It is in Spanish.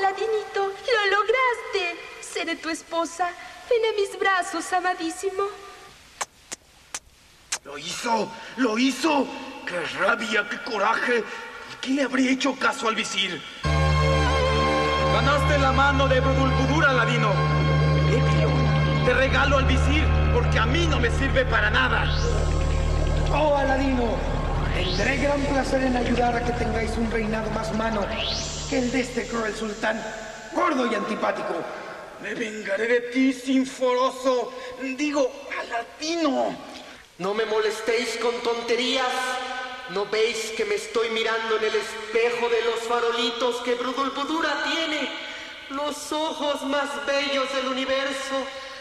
Aladinito, lo lograste. Seré tu esposa. Ven a mis brazos, amadísimo. ¡Lo hizo! ¡Lo hizo! ¡Qué rabia, qué coraje! ¿Y quién le habría hecho caso al visir? Ganaste la mano de Budulbudur, Aladino. Te regalo al visir porque a mí no me sirve para nada. Oh, Aladino, tendré gran placer en ayudar a que tengáis un reinado más humano que el de este cruel sultán, gordo y antipático. Me vengaré de ti, sinforoso. Digo, Aladino. No me molestéis con tonterías. ¿No veis que me estoy mirando en el espejo de los farolitos que Budulbudura tiene? Los ojos más bellos del universo.